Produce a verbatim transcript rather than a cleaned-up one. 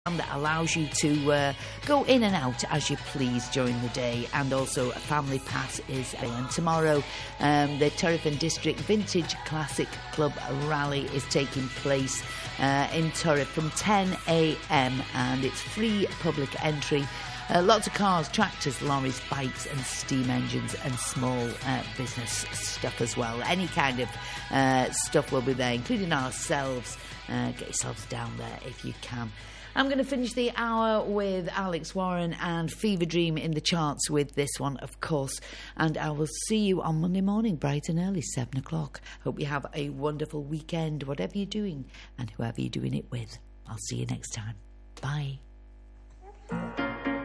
that allows you to uh, go in and out as you please during the day, and also a family pass is and tomorrow um, the Turriff District Vintage Classic Club Rally is taking place uh, in Turriff from ten a m and it's free public entry. Uh, lots of cars, tractors, lorries, bikes and steam engines and small uh, business stuff as well. Any kind of uh, stuff will be there, including ourselves. Uh, get yourselves down there if you can. I'm going to finish the hour with Alex Warren and Fever Dream in the charts with this one, of course. And I will see you on Monday morning, bright and early, seven o'clock. Hope you have a wonderful weekend, whatever you're doing and whoever you're doing it with. I'll see you next time. Bye.